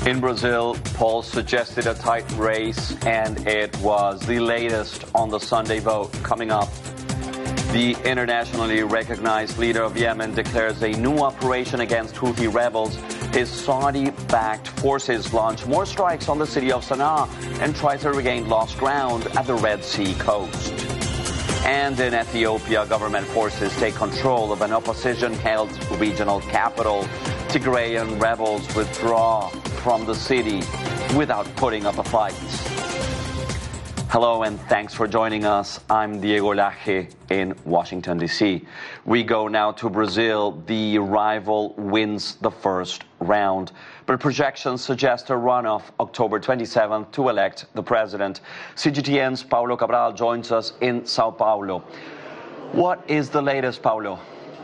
In Brazil, polls suggested a tight race, and it was. The latest on the Sunday vote coming up. The internationally recognized leader of Yemen declares a new operation against Houthi rebels. His Saudi-backed forces launch more strikes on the city of Sana'a and try to regain lost ground at the Red Sea coast. And in Ethiopia, government forces take control of an opposition-held regional capital. Tigrayan rebels withdraw from the city without putting up a fight. Hello and thanks for joining us. I'm Diego Laje in Washington, D.C. We go now to Brazil. The rival wins the first round, but projections suggest a runoff October 27th to elect the president. CGTN's Paulo Cabral joins us in Sao Paulo. What is the latest, Paulo?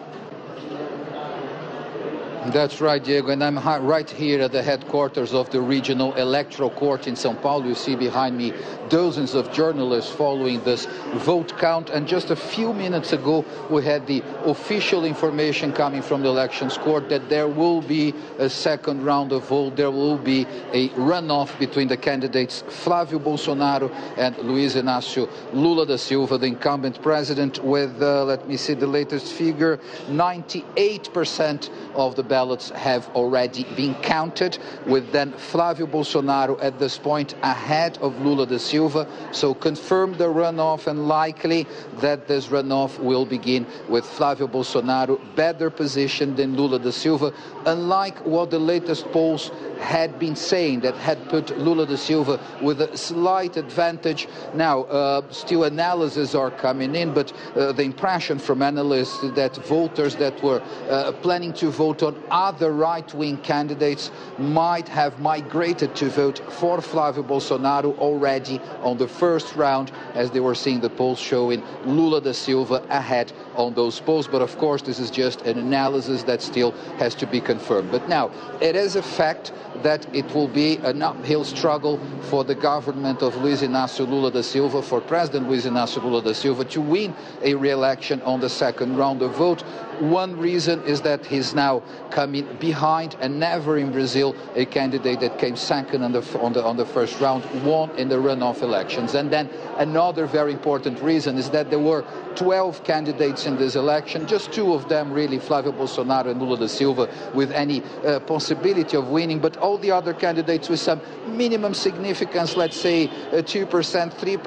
That's right, Diego, and I'm right here at the headquarters of the Regional Electoral Court in São Paulo. You see behind me dozens of journalists following this vote count, and just a few minutes ago we had the official information coming from the Elections Court that there will be a second round of vote. There will be a runoff between the candidates Flávio Bolsonaro and Luiz Inácio Lula da Silva, the incumbent president, with, let me see the latest figure, 98% of the ballots have already been counted, with then Flávio Bolsonaro at this point ahead of Lula da Silva. So confirmed the runoff, and likely that this runoff will begin with Flávio Bolsonaro better positioned than Lula da Silva, unlike what the latest polls had been saying, that had put Lula da Silva with a slight advantage. Now, still analyses are coming in, but the impression from analysts that voters that were planning to vote on other right-wing candidates might have migrated to vote for Flávio Bolsonaro already on the first round, as they were seeing the polls showing Lula da Silva ahead on those polls. But of course, this is just an analysis that still has to be confirmed. But now, it is a fact that it will be an uphill struggle for the government of Luiz Inácio Lula da Silva, for President Luiz Inácio Lula da Silva, to win a re-election on the second round of vote. One reason is that he's now coming behind, and never in Brazil a candidate that came second on the first round won in the runoff elections. And then another very important reason is that there were 12 candidates in this election, just two of them really, Flávio Bolsonaro and Lula da Silva, with any possibility of winning, but all the other candidates with some minimum significance, let's say 2%, 3%,